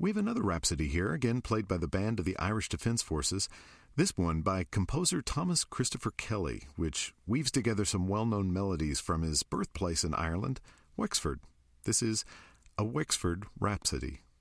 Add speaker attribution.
Speaker 1: We have another Rhapsody here, again played by the band of the Irish Defence Forces, this one by composer Thomas Christopher Kelly, which weaves together some well-known melodies from his birthplace in Ireland, Wexford. This is a Wexford Rhapsody.